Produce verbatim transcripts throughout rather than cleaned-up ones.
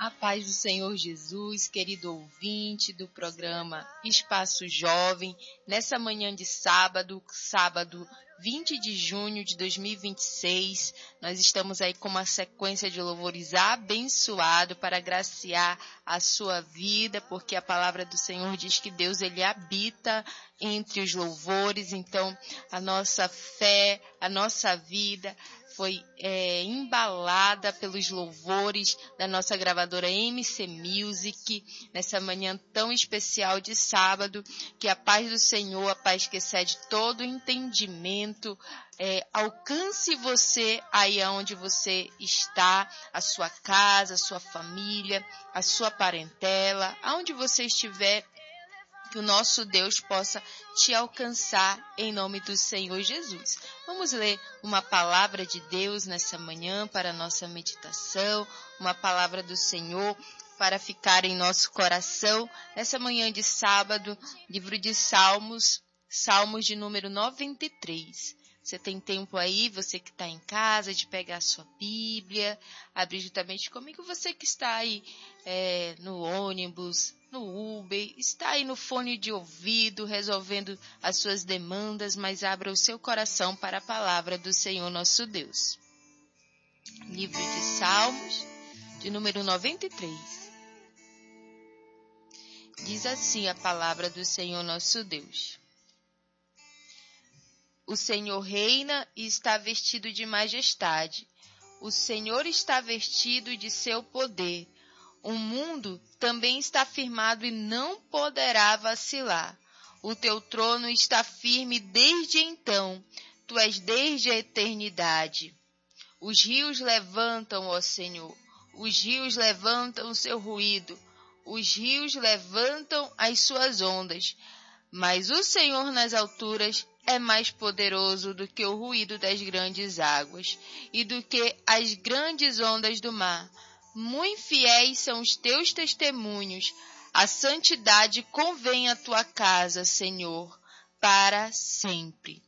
A paz do Senhor Jesus, querido ouvinte do programa Espaço Jovem, nessa manhã de sábado, sábado vinte de junho de dois mil e vinte e seis, nós estamos aí com uma sequência de louvores abençoado para agraciar a sua vida, porque a palavra do Senhor diz que Deus ele habita entre os louvores, então a nossa fé, a nossa vida foi é, embalada pelos louvores da nossa gravadora M C Music, nessa manhã tão especial de sábado, que a paz do Senhor, a paz que excede todo entendimento, é, alcance você aí onde você está, a sua casa, a sua família, a sua parentela, aonde você estiver, que o nosso Deus possa te alcançar em nome do Senhor Jesus. Vamos ler uma palavra de Deus nessa manhã para a nossa meditação, uma palavra do Senhor para ficar em nosso coração. Nessa manhã de sábado, livro de Salmos, Salmos de número noventa e três. Você tem tempo aí, você que está em casa, de pegar a sua Bíblia, abrir juntamente comigo, você que está aí é, no ônibus, no Uber, está aí no fone de ouvido, resolvendo as suas demandas, mas abra o seu coração para a palavra do Senhor nosso Deus. Livro de Salmos, de número noventa e três. Diz assim a palavra do Senhor nosso Deus. O Senhor reina e está vestido de majestade. O Senhor está vestido de seu poder. O mundo também está firmado e não poderá vacilar. O teu trono está firme desde então. Tu és desde a eternidade. Os rios levantam, ó Senhor. Os rios levantam o seu ruído. Os rios levantam as suas ondas. Mas o Senhor nas alturas é mais poderoso do que o ruído das grandes águas e do que as grandes ondas do mar. Muito fiéis são os teus testemunhos. A santidade convém à tua casa, Senhor, para sempre.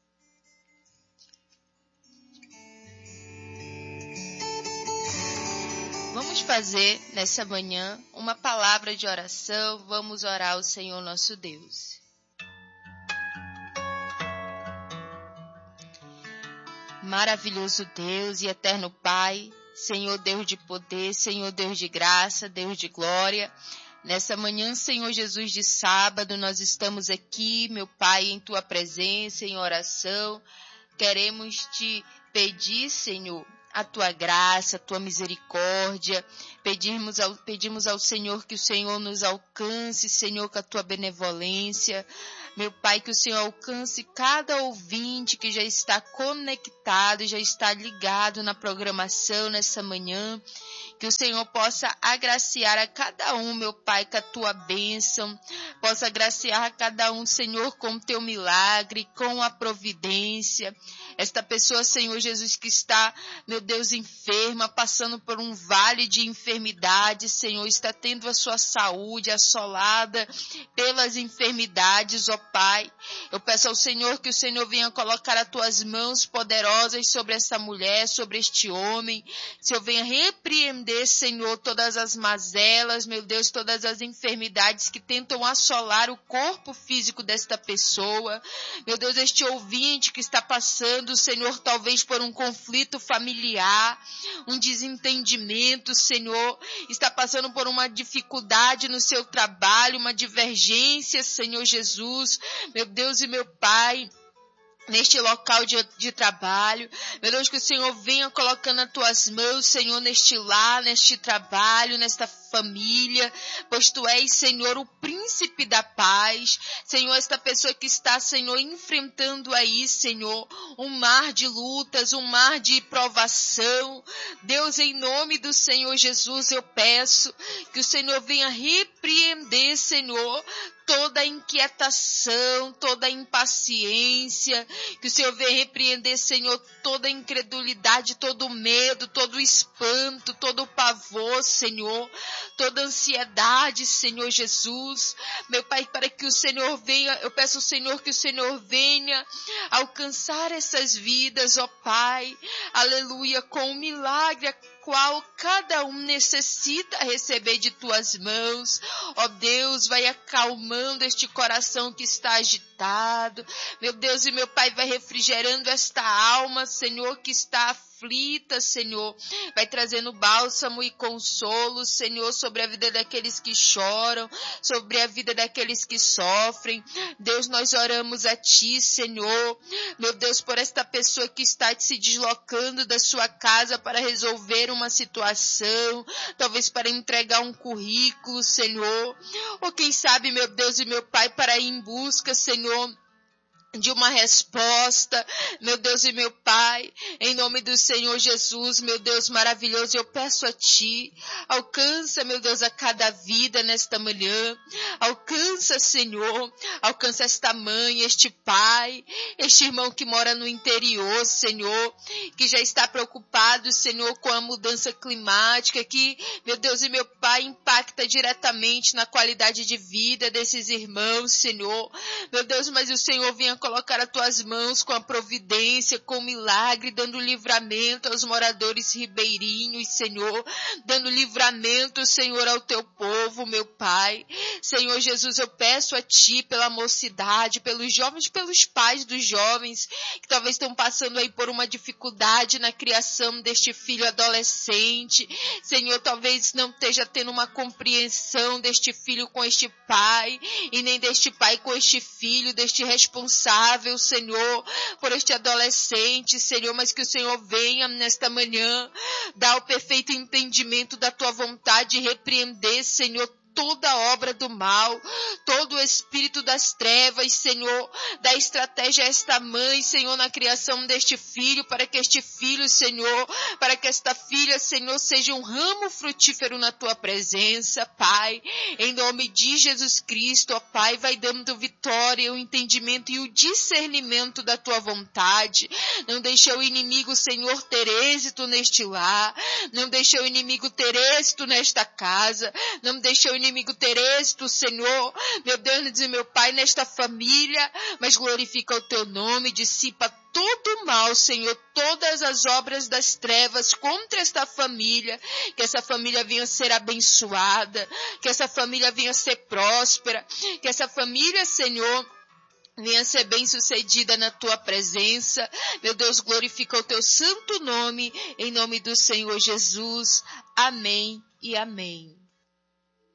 Vamos fazer nessa manhã uma palavra de oração. Vamos orar ao Senhor nosso Deus. Maravilhoso Deus e eterno Pai, Senhor Deus de poder, Senhor Deus de graça, Deus de glória. Nessa manhã, Senhor Jesus, de sábado, nós estamos aqui, meu Pai, em Tua presença, em oração. Queremos Te pedir, Senhor, a Tua graça, a Tua misericórdia. Pedimos ao, pedimos ao Senhor que o Senhor nos alcance, Senhor, com a Tua benevolência. Meu Pai, que o Senhor alcance cada ouvinte que já está conectado, já está ligado na programação nessa manhã. Que o Senhor possa agraciar a cada um, meu Pai, com a Tua bênção. Possa agraciar a cada um, Senhor, com o Teu milagre, com a providência. Esta pessoa, Senhor Jesus, que está, meu Deus, enferma, passando por um vale de enfermidade, Senhor, está tendo a sua saúde assolada pelas enfermidades, ó Pai. Eu peço ao Senhor que o Senhor venha colocar as Tuas mãos poderosas sobre essa mulher, sobre este homem. Senhor, venha repreender, Senhor, todas as mazelas, meu Deus, todas as enfermidades que tentam assolar o corpo físico desta pessoa. Meu Deus, este ouvinte que está passando, Senhor, talvez por um conflito familiar, um desentendimento, Senhor, está passando por uma dificuldade no seu trabalho, uma divergência, Senhor Jesus, meu Deus e meu Pai, neste local de, de trabalho. Meu Deus, que o Senhor venha colocando as Tuas mãos, Senhor, neste lar, neste trabalho, nesta família, pois Tu és, Senhor, o príncipe da paz. Senhor, esta pessoa que está, Senhor, enfrentando aí, Senhor, um mar de lutas, um mar de provação. Deus, em nome do Senhor Jesus, eu peço que o Senhor venha repreender, Senhor, toda inquietação, toda impaciência, que o Senhor venha repreender, Senhor, toda incredulidade, todo medo, todo espanto, todo pavor, Senhor, toda ansiedade, Senhor Jesus. Meu Pai, para que o Senhor venha, eu peço ao Senhor que o Senhor venha alcançar essas vidas, ó Pai, aleluia, com um milagre, qual cada um necessita receber de tuas mãos. Ó Deus, vai acalmando este coração que está agitado. Meu Deus e meu Pai, vai refrigerando esta alma, Senhor, que está aflita, Senhor. Vai trazendo bálsamo e consolo, Senhor, sobre a vida daqueles que choram, sobre a vida daqueles que sofrem. Deus, nós oramos a Ti, Senhor. Meu Deus, por esta pessoa que está se deslocando da sua casa para resolver uma situação, talvez para entregar um currículo, Senhor. Ou quem sabe, meu Deus e meu Pai, para ir em busca, Senhor, de uma resposta, meu Deus e meu Pai, em nome do Senhor Jesus, meu Deus maravilhoso, eu peço a Ti, alcança, meu Deus, a cada vida nesta manhã, alcança, Senhor, alcança esta mãe, este pai, este irmão que mora no interior, Senhor, que já está preocupado, Senhor, com a mudança climática, que, meu Deus e meu Pai, impacta diretamente na qualidade de vida desses irmãos, Senhor, meu Deus, mas o Senhor venha colocar as tuas mãos com a providência, com o milagre, dando livramento aos moradores ribeirinhos, Senhor, dando livramento, Senhor, ao teu povo, meu Pai. Senhor Jesus, eu peço a Ti pela mocidade, pelos jovens, pelos pais dos jovens, que talvez estão passando aí por uma dificuldade na criação deste filho adolescente. Senhor, talvez não esteja tendo uma compreensão deste filho com este pai, e nem deste pai com este filho, deste responsável, Senhor, por este adolescente, Senhor, mas que o Senhor venha nesta manhã dar o perfeito entendimento da Tua vontade e repreender, Senhor, toda obra do mal, todo o espírito das trevas, Senhor, da estratégia a esta mãe, Senhor, na criação deste filho, para que este filho, Senhor, para que esta filha, Senhor, seja um ramo frutífero na Tua presença, Pai, em nome de Jesus Cristo, ó Pai, vai dando vitória, o entendimento e o discernimento da Tua vontade, não deixa o inimigo, Senhor, ter êxito neste lar, não deixa o inimigo ter êxito nesta casa, não deixa o inimigo inimigo ter êxito, Senhor, meu Deus e meu Pai, nesta família, mas glorifica o Teu nome, dissipa todo o mal, Senhor, todas as obras das trevas contra esta família, que essa família venha ser abençoada, que essa família venha ser próspera, que essa família, Senhor, venha ser bem-sucedida na Tua presença. Meu Deus, glorifica o Teu santo nome, em nome do Senhor Jesus. Amém e amém.